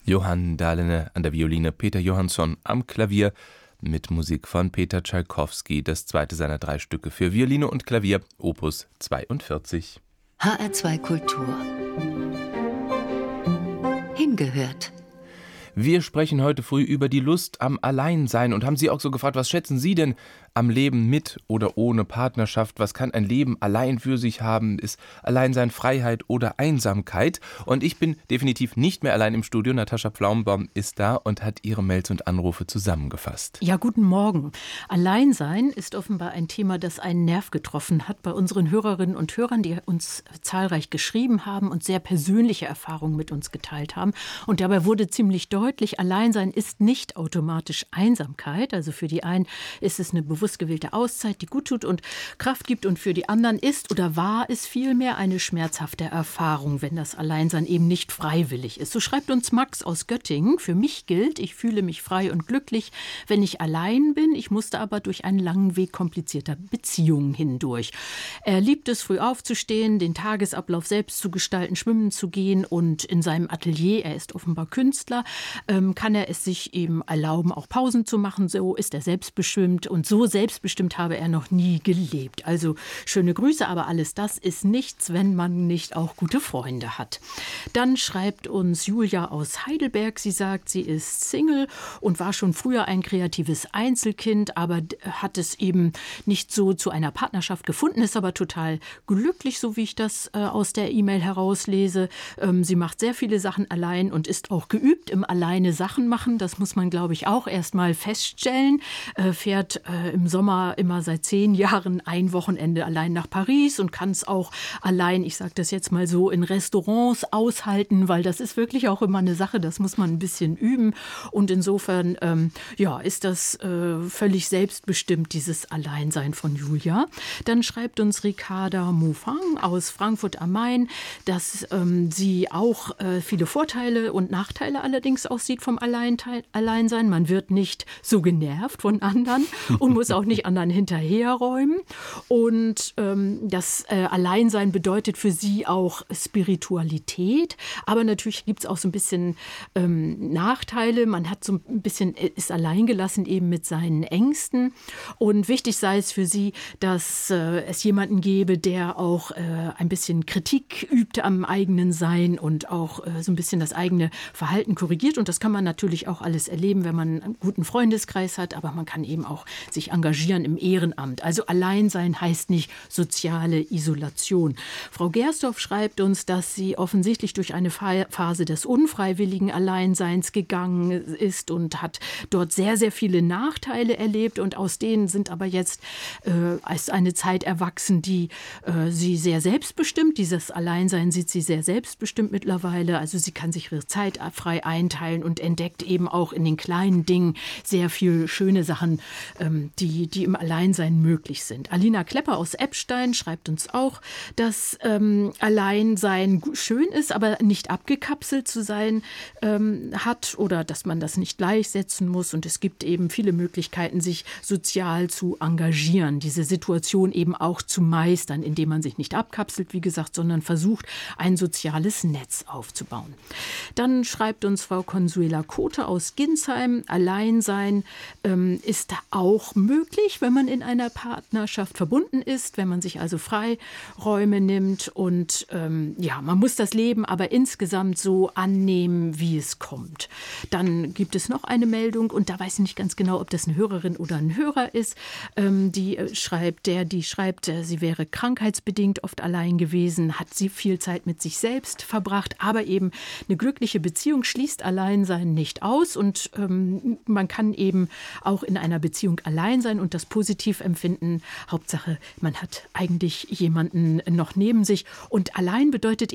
Johann Dahlene an der Violine, Peter Johansson am Klavier mit Musik von Peter Tschaikowski, das zweite seiner 3 Stücke für Violine und Klavier, Opus 42. HR2 Kultur. Hingehört. Wir sprechen heute früh über die Lust am Alleinsein und haben Sie auch so gefragt, was schätzen Sie denn am Leben mit oder ohne Partnerschaft? Was kann ein Leben allein für sich haben? Ist Alleinsein Freiheit oder Einsamkeit? Und ich bin definitiv nicht mehr allein im Studio. Natascha Pflaumenbaum ist da und hat ihre Mails und Anrufe zusammengefasst. Ja, guten Morgen. Alleinsein ist offenbar ein Thema, das einen Nerv getroffen hat bei unseren Hörerinnen und Hörern, die uns zahlreich geschrieben haben und sehr persönliche Erfahrungen mit uns geteilt haben. Und dabei wurde ziemlich deutlich, Alleinsein ist nicht automatisch Einsamkeit. Also für die einen ist es eine bewusst gewählte Auszeit, die gut tut und Kraft gibt, und für die anderen ist oder war es vielmehr eine schmerzhafte Erfahrung, wenn das Alleinsein eben nicht freiwillig ist. So schreibt uns Max aus Göttingen: Für mich gilt, ich fühle mich frei und glücklich, wenn ich allein bin. Ich musste aber durch einen langen Weg komplizierter Beziehungen hindurch. Er liebt es, früh aufzustehen, den Tagesablauf selbst zu gestalten, schwimmen zu gehen, und in seinem Atelier, er ist offenbar Künstler, kann er es sich eben erlauben, auch Pausen zu machen. So ist er selbstbestimmt, und so selbstbestimmt habe er noch nie gelebt. Also schöne Grüße, aber alles das ist nichts, wenn man nicht auch gute Freunde hat. Dann schreibt uns Julia aus Heidelberg. Sie sagt, sie ist Single und war schon früher ein kreatives Einzelkind, aber hat es eben nicht so zu einer Partnerschaft gefunden, ist aber total glücklich, so wie ich das aus der E-Mail herauslese. Sie macht sehr viele Sachen allein und ist auch geübt im alleine Sachen machen. Das muss man, glaube ich, auch erst mal feststellen. Fährt im Sommer immer seit 10 Jahren ein Wochenende allein nach Paris und kann es auch allein, ich sage das jetzt mal so, in Restaurants aushalten, weil das ist wirklich auch immer eine Sache, das muss man ein bisschen üben. Und insofern ist das völlig selbstbestimmt, dieses Alleinsein von Julia. Dann schreibt uns Ricarda Moufang aus Frankfurt am Main, dass sie auch viele Vorteile und Nachteile allerdings auch sieht vom Alleinsein. Man wird nicht so genervt von anderen und muss auch nicht anderen hinterherräumen. Und das Alleinsein bedeutet für sie auch Spiritualität. Aber natürlich gibt es auch so ein bisschen Nachteile. Man hat so ein bisschen, ist alleingelassen eben mit seinen Ängsten. Und wichtig sei es für sie, dass es jemanden gäbe, der auch ein bisschen Kritik übt am eigenen Sein und auch so ein bisschen das eigene Verhalten korrigiert. Und das kann man natürlich auch alles erleben, wenn man einen guten Freundeskreis hat. Aber man kann eben auch sich engagieren im Ehrenamt. Also Alleinsein heißt nicht soziale Isolation. Frau Gersdorf schreibt uns, dass sie offensichtlich durch eine Phase des unfreiwilligen Alleinseins gegangen ist und hat dort sehr, sehr viele Nachteile erlebt. Und aus denen sind aber jetzt als eine Zeit erwachsen, die sie sehr selbstbestimmt, dieses Alleinsein sieht sie sehr selbstbestimmt mittlerweile. Also sie kann sich ihre Zeit frei einteilen und entdeckt eben auch in den kleinen Dingen sehr viele schöne Sachen, die im Alleinsein möglich sind. Alina Klepper aus Eppstein schreibt uns auch, dass Alleinsein schön ist, aber nicht abgekapselt zu sein hat oder dass man das nicht gleichsetzen muss. Und es gibt eben viele Möglichkeiten, sich sozial zu engagieren, diese Situation eben auch zu meistern, indem man sich nicht abkapselt, wie gesagt, sondern versucht, ein soziales Netz aufzubauen. Dann schreibt uns Frau Consuela Kote aus Ginsheim, Alleinsein ist auch möglich, wenn man in einer Partnerschaft verbunden ist, wenn man sich also Freiräume nimmt und man muss das Leben aber insgesamt so annehmen, wie es kommt. Dann gibt es noch eine Meldung und da weiß ich nicht ganz genau, ob das eine Hörerin oder ein Hörer ist, die schreibt, sie wäre krankheitsbedingt oft allein gewesen, hat sie viel Zeit mit sich selbst verbracht, aber eben eine glückliche Beziehung schließt Alleinsein nicht aus und man kann eben auch in einer Beziehung allein sein und das positiv empfinden. Hauptsache, man hat eigentlich jemanden noch neben sich und allein bedeutet